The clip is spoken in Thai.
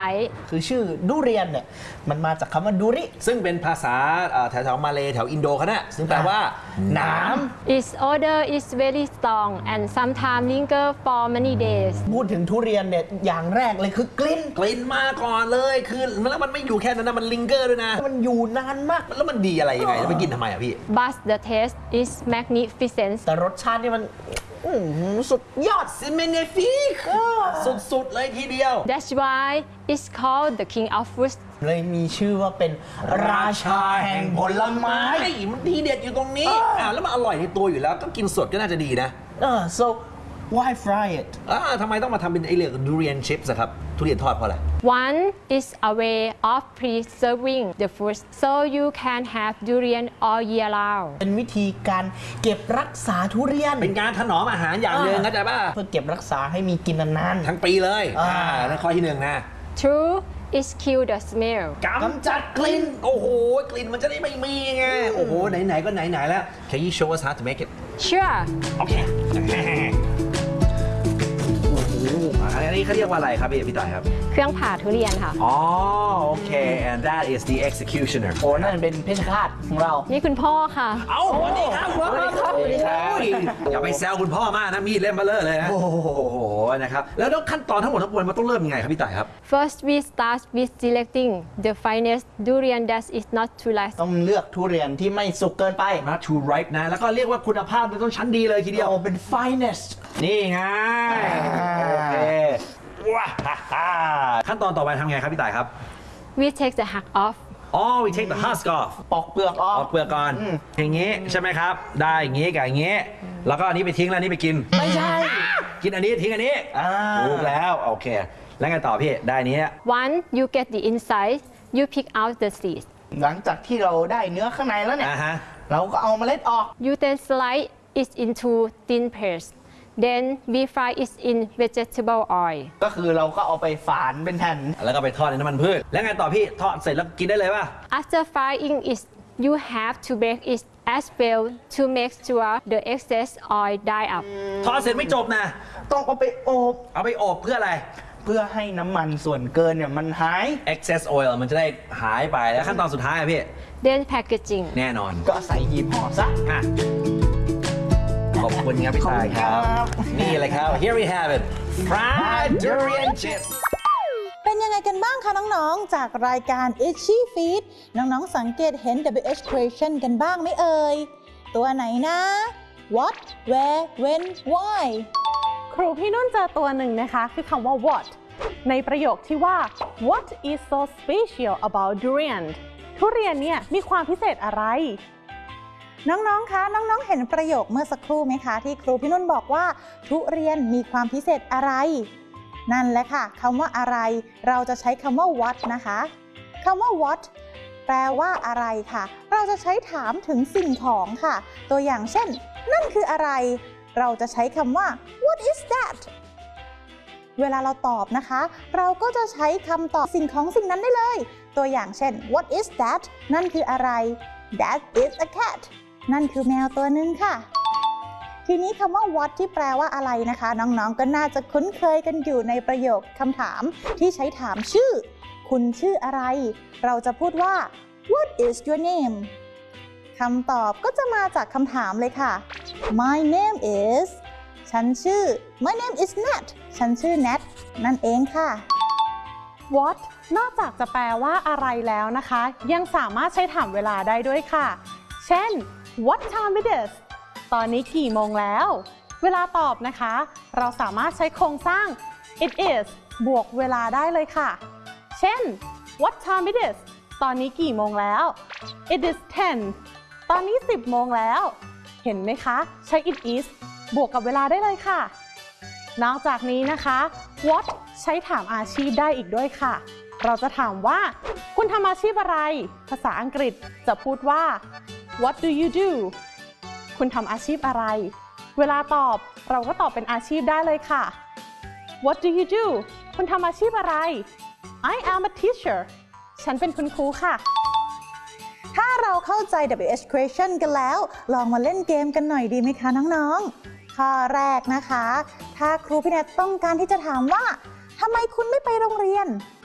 คือชื่อดุเรียนเนี่ยมันมาจากคำว่าดุริซึ่งเป็นภาษาแถวมาเลแถวอินโดเขานะซึ่งแปลว่าหนาม Its odor is very strong and sometimes linger for many days พูดถึงทุเรียนเนี่ยอย่างแรกเลยคือกลิ่นมาก่อนเลยคือแล้วมันไม่อยู่แค่นั้นนะมันลิงเกอร์ด้วยนะมันอยู่นานมากแล้วมันดีอะไรยังไงแล้วไปกินทำไมอ่ะพี่ But the taste is magnificent แต่รสชาตินี่มันสุดยอดซิเมเนฟิกสุดๆเลยทีเดียว That's why it's called the king of fruits เลยมีชื่อว่าเป็นราชาแห่งผลไม้มันทีเด็ดอยู่ตรงนี้แล้วมันอร่อยในตัวอยู่แล้วก็กินสดก็น่าจะดีนะ so why fry it ทำไมต้องมาทำเป็นไอเรื่องดูเรียนชิพส์ครับทุเรียนทอดเพราะอะไร One is a way of preserving the fruit so you can have durian all year round เป็นวิธีการเก็บรักษาทุเรียนเป็นการถนอมอาหารอย่างหนึ่งเข้าใจป่ะเพื่อเก็บรักษาให้มีกินนานๆทั้งปีเลยนั่นข้อที่หนึ่งนะ Two is kill the smell กำจัดกลิ่นโอ้โหกลิ่นมันจะได้ไม่มีไงโอ้โหไหนๆก็ไหนๆแล้ว Can you show us how to make it Sure โอเคอันนี้เขาเรียกว่าอะไรครับพี่ต่ายครับเครื่องผ่าทุเรียนค่ะอ๋อโอเค and that is the executioner โอ้นั่นเป็นเพชฌฆาตของเรานี่คุณพ่อค่ะเอ้าสวัสดีครับอย่าไปแซวคุณพ่อมากนะมีดเล่มเบลอเลยนะโอ้โหนะครับแล้วขั้นตอนทั้งหมดทั้งมวลมันต้องเริ่มยังไงครับพี่ต่ายครับ First we start with selecting the finest durian that is not too ripe ต้องเลือกทุเรียนที่ไม่สุกเกินไป not too ripe นะแล้วก็เรียกว่าคุณภาพมันต้องชั้นดีเลยทีเดียวเป็น finest นี่ไงโอเคว้าขั้นตอนต่อไปทำไงครับพี่ต่ายครับ We take the husk off we take the husk off ปอกเปลือกออกเปลือกก่อนอย่างงี้ใช่ไหมครับได้อย่างงี้กับอย่างงี้แล้วก็อันนี้ไปทิ้งแล้วอันนี้ไปกินไม่ใช่กินอันนี้ทิ้งอันนี้ถูกแล้วโอเคแล้วไงต่อพี่ได้นี้ One you get the inside you pick out the seeds หลังจากที่เราได้เนื้อข้างในแล้วเนี่ยเราก็เอาเมล็ดออก You then slice it into thin paste Then we fry it in vegetable oil ก็คือเราก็เอาไปฝานเป็นแผ่นแล้วก็ไปทอดในน้ำมันพืชแล้วไงต่อพี่ทอดเสร็จแล้วกินได้เลยป่ะ After frying it you have to bake it as well to make sure the excess oil die up ทอดเสร็จไม่จบนะต้องเอาไปอบเพื่ออะไรเพื่อให้น้ำมันส่วนเกินเนี่ยมันหาย excess oil มันจะได้หายไปแล้วขั้นตอนสุดท้ายอะพี่ Then packaging แน่นอนก็ใส่หีบห่อซะขอบคุณครับพี่ชายครับนี่เลยครับ Here we have it fried durian chips เป็นยังไงกันบ้างคะน้องๆจากรายการ Itchy Feet น้องๆสังเกตเห็น WH question กันบ้างไหมเอ่ยตัวไหนนะ What Where When Why ครูพี่นุ่นเจอตัวหนึ่งนะคะคือคำว่า what ในประโยคที่ว่า What is so special about durian ทุเรียนเนี่ยมีความพิเศษอะไรน้องๆ คะ น้องๆ เห็นประโยคเมื่อสักครู่ไหมคะที่ครูพี่นุ่นบอกว่าทุเรียนมีความพิเศษอะไรนั่นแหละค่ะคำว่าอะไรเราจะใช้คำว่า what นะคะคำว่า what แปลว่าอะไรค่ะเราจะใช้ถามถึงสิ่งของค่ะตัวอย่างเช่นนั่นคืออะไรเราจะใช้คำว่า what is that เวลาเราตอบนะคะเราก็จะใช้คำตอบสิ่งของสิ่งนั้นได้เลยตัวอย่างเช่น what is that นั่นคืออะไร that is a catนั่นคือแมวตัวหนึ่งค่ะทีนี้คำว่า what ที่แปลว่าอะไรนะคะน้องๆก็น่าจะคุ้นเคยกันอยู่ในประโยคคำถามที่ใช้ถามชื่อคุณชื่ออะไรเราจะพูดว่า what is your name คำตอบก็จะมาจากคำถามเลยค่ะ my name is ฉันชื่อ my name is Nat ฉันชื่อ Nat นั่นเองค่ะ what นอกจากจะแปลว่าอะไรแล้วนะคะยังสามารถใช้ถามเวลาได้ด้วยค่ะเช่น what time it is ตอนนี้กี่โมงแล้วเวลาตอบนะคะเราสามารถใช้โครงสร้าง it is บวกเวลาได้เลยค่ะเช่น what time it is ตอนนี้กี่โมงแล้ว it is 10 ตอนนี้10 โมงแล้วเห็นไหมคะใช้ it is บวกกับเวลาได้เลยค่ะนอกจากนี้นะคะ what ใช้ถามอาชีพได้อีกด้วยค่ะเราจะถามว่าคุณทำอาชีพอะไรภาษาอังกฤษจะพูดว่า What do you do คุณทำอาชีพอะไรเวลาตอบเราก็ตอบเป็นอาชีพได้เลยค่ะ What do you do คุณทำอาชีพอะไร I am a teacher ฉันเป็นคุณครูค่ะถ้าเราเข้าใจ WH question กันแล้วลองมาเล่นเกมกันหน่อยดีไหมคะน้องๆข้อแรกนะคะถ้าครูพี่แนทต้องการที่จะถามว่าทำไมคุณไม่ไปโรงเรียน